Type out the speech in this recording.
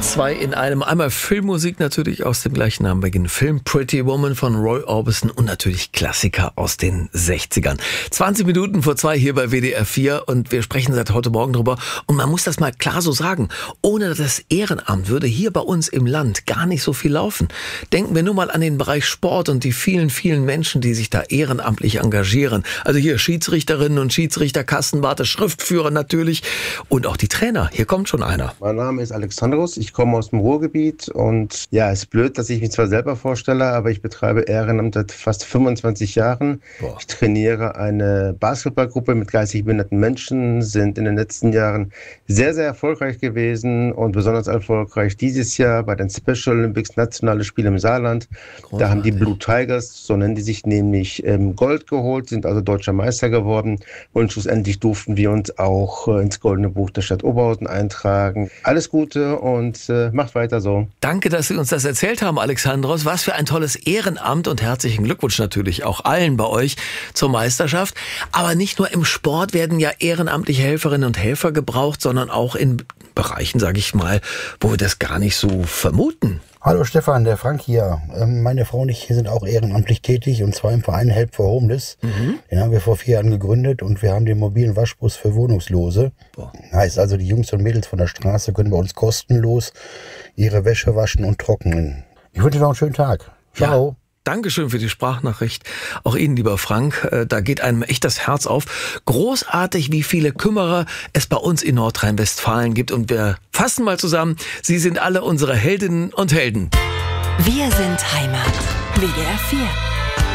Zwei in einem. Einmal Filmmusik natürlich aus dem gleichnamigen Film Pretty Woman von Roy Orbison und natürlich Klassiker aus den 60ern. 20 Minuten vor 2 hier bei WDR 4 und wir sprechen seit heute Morgen drüber. Und man muss das mal klar so sagen. Ohne das Ehrenamt würde hier bei uns im Land gar nicht so viel laufen. Denken wir nur mal an den Bereich Sport und die vielen, vielen Menschen, die sich da ehrenamtlich engagieren. Also hier Schiedsrichterinnen und Schiedsrichter, Kassenwarte, Schriftführer natürlich und auch die Trainer. Hier kommt schon einer. Mein Name ist Alexandros. Ich komme aus dem Ruhrgebiet und ja, es ist blöd, dass ich mich zwar selber vorstelle, aber ich betreibe Ehrenamt seit fast 25 Jahren. Boah. Ich trainiere eine Basketballgruppe mit geistig behinderten Menschen, sind in den letzten Jahren sehr, sehr erfolgreich gewesen und besonders erfolgreich dieses Jahr bei den Special Olympics, nationale Spiele im Saarland. Großartig. Da haben die Blue Tigers, so nennen die sich, nämlich Gold geholt, sind also deutscher Meister geworden und schlussendlich durften wir uns auch ins Goldene Buch der Stadt Oberhausen eintragen. Alles Gute und macht weiter so. Danke, dass Sie uns das erzählt haben, Alexandros. Was für ein tolles Ehrenamt und herzlichen Glückwunsch natürlich auch allen bei euch zur Meisterschaft. Aber nicht nur im Sport werden ja ehrenamtliche Helferinnen und Helfer gebraucht, sondern auch in Bereichen, sage ich mal, wo wir das gar nicht so vermuten. Hallo Stefan, der Frank hier. Meine Frau und ich sind auch ehrenamtlich tätig und zwar im Verein Help for Homeless. Den haben wir vor 4 Jahren gegründet und wir haben den mobilen Waschbus für Wohnungslose. Heißt also, die Jungs und Mädels von der Straße können bei uns kostenlos ihre Wäsche waschen und trocknen. Ich wünsche dir noch einen schönen Tag. Ciao. Ja. Dankeschön für die Sprachnachricht. Auch Ihnen, lieber Frank, da geht einem echt das Herz auf. Großartig, wie viele Kümmerer es bei uns in Nordrhein-Westfalen gibt. Und wir fassen mal zusammen, Sie sind alle unsere Heldinnen und Helden. Wir sind Heimat. WDR 4.